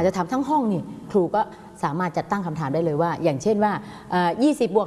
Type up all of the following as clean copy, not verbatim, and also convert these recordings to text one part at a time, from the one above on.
จะทำทั้งห้องนี่ครูก็สามารถจัดตั้งคำถามได้เลยว่าอย่างเช่นว่า20 บวก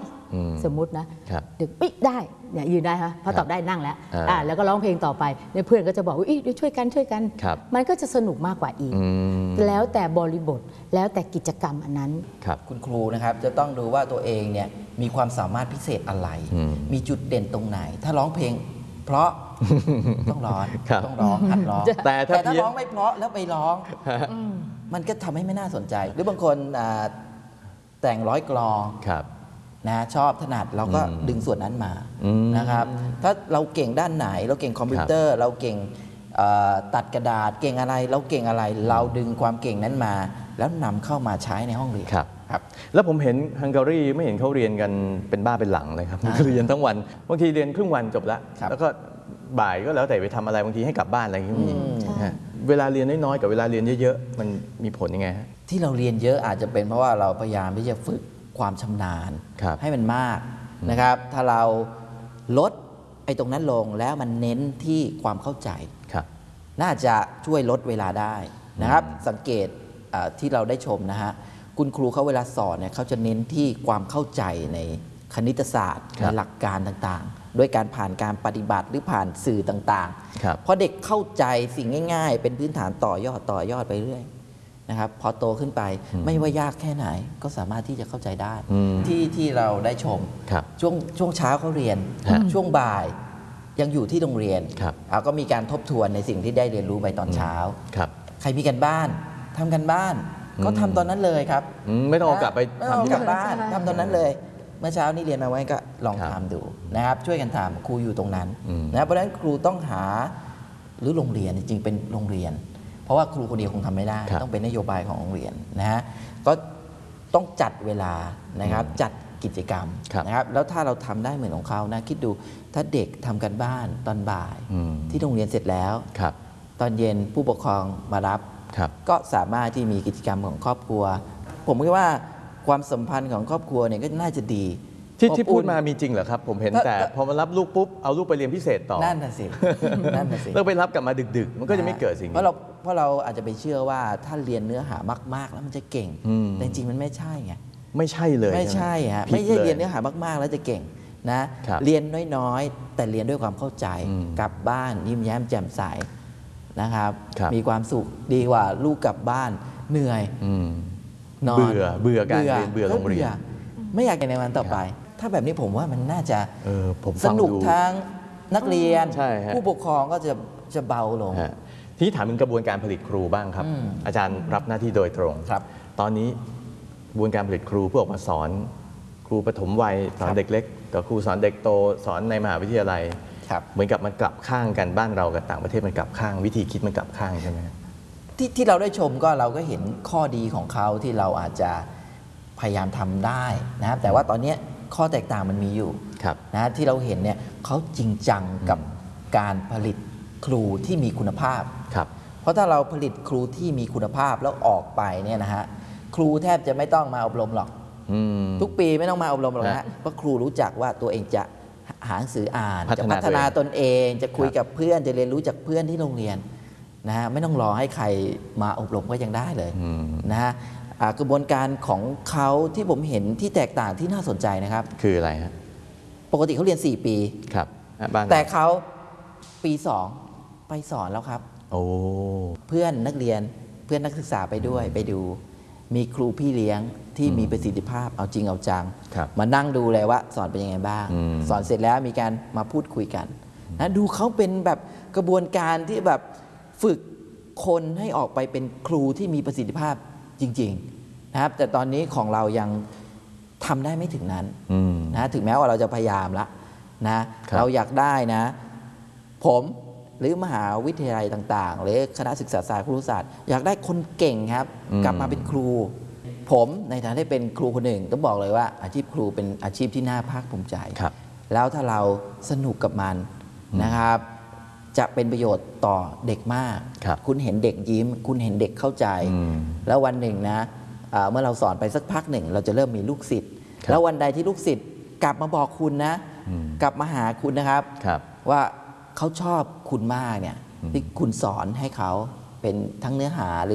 500สมมุตินะเด็กปิ๊กได้เนี่ยยืนได้ค่ะพอตอบได้นั่งแล้วแล้วก็ร้องเพลงต่อไปเนี่ยเพื่อนก็จะบอกว่าช่วยกันมันก็จะสนุกมากกว่าอีกแล้วแต่บริบทแล้วแต่กิจกรรมอันนั้นคุณครูนะครับจะต้องดูว่าตัวเองเนี่ยมีความสามารถพิเศษอะไรมีจุดเด่นตรงไหนถ้าร้องเพลงเพราะต้องร้องหัดร้องแต่ถ้าร้องไม่เพราะแล้วไปร้องมันก็ทำให้ไม่น่าสนใจหรือบางคนแต่ง100 กลองนะชอบถนัดเราก็ดึงส่วนนั้นมานะครับถ้าเราเก่งด้านไหนเราเก่งคอมพิวเตอร์เราเก่งตัดกระดาษเก่งอะไรเราเก่งอะไรเราดึงความเก่งนั้นมาแล้วนำเข้ามาใช้ในห้องเรียนครับแล้วผมเห็นฮังการีไม่เห็นเขาเรียนกันเป็นบ้าเป็นหลังเลยครับเรียนทั้งวันบางทีเรียนครึ่งวันจบแล้วก็บ่ายก็แล้วแต่ไปทำอะไรบางทีให้กลับบ้านอะไรอย่างนี้เวลาเรียนน้อยๆกับเวลาเรียนเยอะๆมันมีผลยังไงฮะที่เราเรียนเยอะอาจจะเป็นเพราะว่าเราพยายามที่จะฝึกความชำนาญให้มันมากนะครับถ้าเราลดไอ้ตรงนั้นลงแล้วมันเน้นที่ความเข้าใจน่าจะช่วยลดเวลาได้นะครับสังเกตที่เราได้ชมนะฮะคุณครูเขาเวลาสอนเนี่ยเขาจะเน้นที่ความเข้าใจในคณิตศาสตร์ในหลักการต่างๆด้วยการผ่านการปฏิบัติหรือผ่านสื่อต่างๆเพราะเด็กเข้าใจสิ่งง่ายๆเป็นพื้นฐานต่อยอดไปเรื่อยนะครับพอโตขึ้นไปไม่ว่ายากแค่ไหนก็สามารถที่จะเข้าใจได้ที่เราได้ชมช่วงเช้าเขาเรียนช่วงบ่ายยังอยู่ที่โรงเรียนก็มีการทบทวนในสิ่งที่ได้เรียนรู้ไปตอนเช้าใครมีกันบ้านทำกันบ้านก็ทำตอนนั้นเลยครับไม่ต้องกลับไปทำที่บ้านทำตอนนั้นเลยเมื่อเช้านี้เรียนมาไว้ก็ลองทำดูนะครับช่วยกันทำครูอยู่ตรงนั้นนะเพราะฉะนั้นครูต้องหาหรือโรงเรียนจริงๆเป็นโรงเรียนเพราะว่าครูคนเดียวคงทำไม่ได้ต้องเป็นนโยบายของโรงเรียนนะฮะก็ต้องจัดเวลานะครับจัดกิจกรรมนะครับแล้วถ้าเราทำได้เหมือนของเขานะคิดดูถ้าเด็กทำกันบ้านตอนบ่ายที่โรงเรียนเสร็จแล้วตอนเย็นผู้ปกครองมารับก็สามารถที่มีกิจกรรมของครอบครัวผมคิดว่าความสัมพันธ์ของครอบครัวเนี่ยก็น่าจะดีที่พูดมามีจริงเหรอครับผมเห็นแต่พอมารับลูกปุ๊บเอาลูกไปเรียนพิเศษต่อนั่นน่ะสิแล้วไปรับกลับมาดึกๆมันก็จะไม่เกิดสิ่งนี้เพราะเราอาจจะไปเชื่อว่าถ้าเรียนเนื้อหามากๆแล้วมันจะเก่งแต่จริงๆมันไม่ใช่ไงไม่ใช่เลยไม่ใช่ฮะไม่ใช่เรียนเนื้อหามากๆแล้วจะเก่งนะเรียนน้อยๆแต่เรียนด้วยความเข้าใจกลับบ้านยิ้มแย้มแจ่มใสนะครับมีความสุขดีกว่าลูกกลับบ้านเหนื่อยนอนเบื่อการเรียนเบื่อโรงเรียนไม่อยากในวันต่อไปถ้าแบบนี้ผมว่ามันน่าจะสนุกทั้งนักเรียนผู้ปกครองก็จะเบาลงทีนี้ถามถึงกระบวนการผลิตครูบ้างครับอาจารย์รับหน้าที่โดยตรงตอนนี้กระบวนการผลิตครูเพื่อออกมาสอนครูปฐมวัยสอนเด็กเล็กกับครูสอนเด็กโตสอนในมหาวิทยาลัยเหมือนกับมันกลับข้างกันบ้านเรากับต่างประเทศมันกลับข้างวิธีคิดมันกลับข้างใช่ไหมที่เราได้ชมก็เราก็เห็นข้อดีของเขาที่เราอาจจะพยายามทำได้นะครับแต่ว่าตอนนี้ข้อแตกต่างมันมีอยู่นะที่เราเห็นเนี่ยเขาจริงจังกับการผลิตครูที่มีคุณภาพเพราะถ้าเราผลิตครูที่มีคุณภาพแล้วออกไปเนี่ยนะฮะครูแทบจะไม่ต้องมาอบรมหรอกทุกปีไม่ต้องมาอบรมหรอกนะเพราะครูรู้จักว่าตัวเองจะหาหนังสืออ่านจะพัฒนาตนเองจะคุยกับเพื่อนจะเรียนรู้จากเพื่อนที่โรงเรียนนะฮะไม่ต้องรอให้ใครมาอบรมก็ยังได้เลยนะฮะกระบวนการของเขาที่ผมเห็นที่แตกต่างที่น่าสนใจนะครับคืออะไรฮะปกติเขาเรียน4 ปีครับแต่เขาปี2ไปสอนแล้วครับเพื่อนนักเรียนเพื่อนนักศึกษาไปด้วยไปดูมีครูพี่เลี้ยงที่มีประสิทธิภาพเอาจริงเอาจังมานั่งดูเลยว่าสอนเป็นยังไงบ้างสอนเสร็จแล้วมีการมาพูดคุยกันนะดูเขาเป็นแบบกระบวนการที่แบบฝึกคนให้ออกไปเป็นครูที่มีประสิทธิภาพจริงๆนะครับแต่ตอนนี้ของเรายังทำได้ไม่ถึงนั้นนะถึงแม้ว่าเราจะพยายามละนะเราอยากได้นะผมหรือมหาวิทยาลัยต่างๆหรือคณะศึกษาศาสตร์ครุศาสตร์อยากได้คนเก่งครับกลับมาเป็นครูผมในฐานะที่เป็นครูคนหนึ่งต้องบอกเลยว่าอาชีพครูเป็นอาชีพที่น่าภาคภูมิใจแล้วถ้าเราสนุกกับมันนะครับจะเป็นประโยชน์ต่อเด็กมากคุณเห็นเด็กยิ้มคุณเห็นเด็กเข้าใจแล้ววันหนึ่งนะเมื่อเราสอนไปสักพักหนึ่งเราจะเริ่มมีลูกศิษย์แล้ววันใดที่ลูกศิษย์กลับมาบอกคุณนะกลับมาหาคุณนะครับว่าเขาชอบคุณมากเนี่ยที่คุณสอนให้เขาเป็นทั้งเนื้อหาหรือ